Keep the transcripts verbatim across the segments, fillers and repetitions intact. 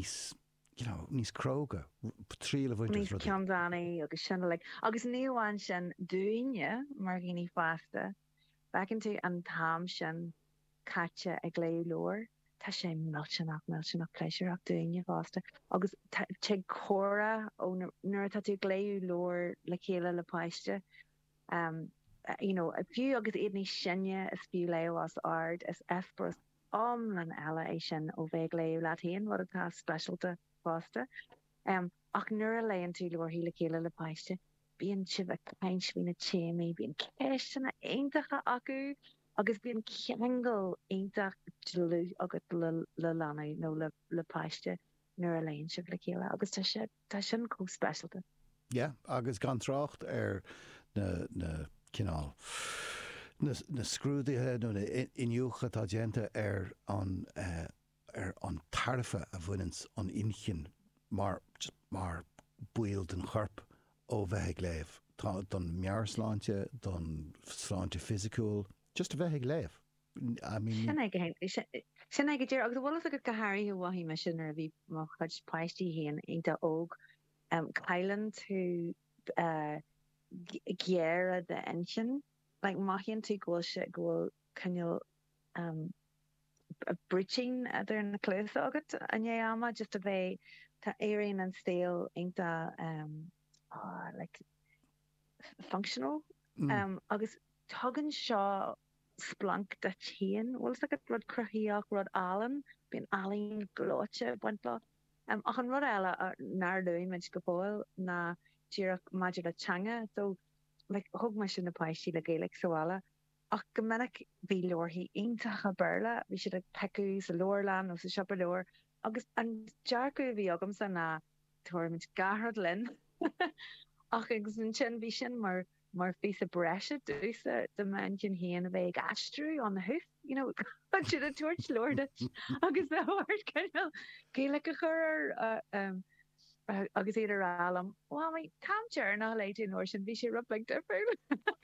níos, you know, níos cróga, tríle bhaint Níos ceandánaí agus sinna le agus níomháin sin dúine mar gine fásta back into an tam sin caite ag léú leir tá sé milsinach milsinach pleisiúach dúine fásta agus te chora ó nuair tá tú léú leir le chéile le páiste um you know a few agus iad ní sinne is fiú léú as ard is efbros omlan eile é sin ó bheith léú latíon wat atá specialta fásta um ach nuair a léonn tú leir hí le chéile le páiste bíon si bheith peins bhína téimi bíon ceisina aontacha acu agus bíon ceangal aontaach dlú agus le lana nó le le páiste nuair a léonn si le chéile agus tá sé tá sin có specialta. Yeah, agus gan trácht ar na na cinál na na scrúdaithe nó na inniucha tá déanta ar an uh, ar an tarfa a bhuiins an inchin mar mar buil den chorp ó bheith léh tá don mearslánte don sláinte physical just a bheith léh. I mean sin ag dtíir agus bhfuil go gohairí bhhí me sin ar bhí má chuid páistí híon ínta óg um caiilen tú uh gear the engine like machian tú ghfuil se ghfuil cinneal um a bridging there in the clothes agat and yeah ama just a bheith tá éiríonn an steel ínta um oh, like functional mm. um agus tugann seo splunk da chéan bhfuil like rud cruthíach rud Allen bíon Allen glóte buintla um ach an rud eile nardúin me go bhil na tíach maidir le teanga so like thug me sin na páistí le Gaelic soála ach go minic bhí leorthaí iontacha bearla bhí si le peicú sa leorlan nó sa sipa leor agus an dearcú bhí agam san na tuairmid garrad linn ach agus an sin bhí sin mar mar fi a breise dúsa de manjin hían a bheith astrú an na hoof you know si a tuairt leorda agus bheith ceil Gaelic a chur uh, um Uh, agus idir alam well my camjar na late in or sin bhí sé rubling different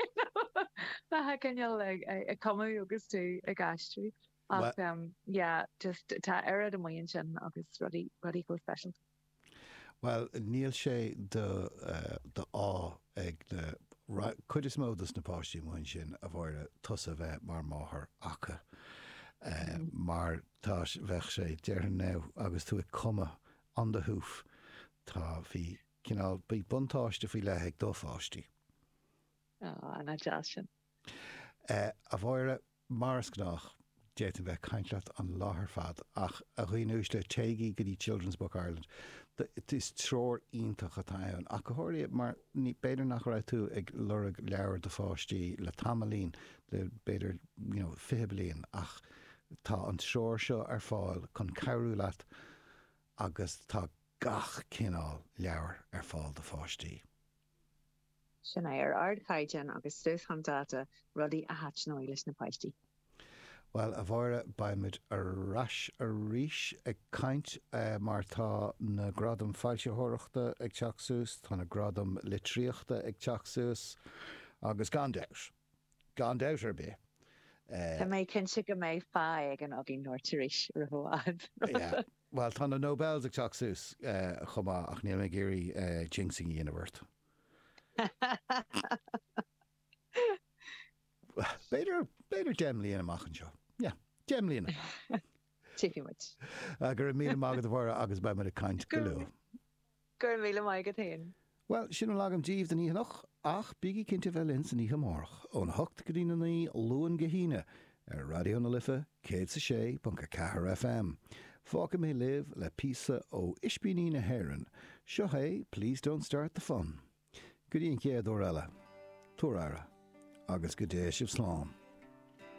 ba ha ceil like a comú agus tú a gastru ach um yeah just tá airad am moin sin agus rudí rudí go special. Well níl sé de uh, de á ag de chuid is módas na páistí moin sin a bhhaire tusa bheith mar máthair acha uh, mm. mar tá bheith sé dear ná agus tú ag cuma an de hoof tá bhí cinál bí buntáiste fao le ag dó fáistí. Á na deas sin. A bhhaire mars gnách déitan bheith caintleat an láthair fad ach a chuoinúis le téigi go dtí Children's Book Ireland. It is tróir iontacha táin ach go háirí mar ní beidir nach raibh tú ag lurag leabhar do fáistí le tamalín le beidir you know, fiche bliain ach tá an tróir seo ar fáil chun cabhrú leat agus tá gach cinál leabhar ar fáil do fáistí. Sin é ar ard caiidean agus dús chamdáta rudaí a hat nó leis na páistí. Well, a bhhaire baimid a rais a ríis ag caint uh, mar tá na gradam fáilteóireachta ag teachsús, tá na gradam litríochta ag teachsús agus gan deis. Gan deis ar bé. Tá mé cinse go méid fá ag an agin nóirtaríis ar bhád. Yeah. Well, tá na Nobels ag teachsús uh, chumá ach níl mé géirí uh, jinxing í inabhirt. Beidir beidir gemlíon amachchan seo. Yeah, gemlíon. Tífi much. Gur míle mágad a bhra agus ba mar a caint go luú. Gur míle mágad hain. Well, sin lagam díomh den íhanach ach bíigi cinnte bheith lins an ihe mórach ón hocht go dtína naí luan gohíine ar radio na lifa céad sa sé bunca cahar F M. Fáca mé live le písa ó Ispíní na Héireann. Seo hé, please don't start the fun. Go dtíon céad ó eile. Túr ara. Agus go dé sibh slán.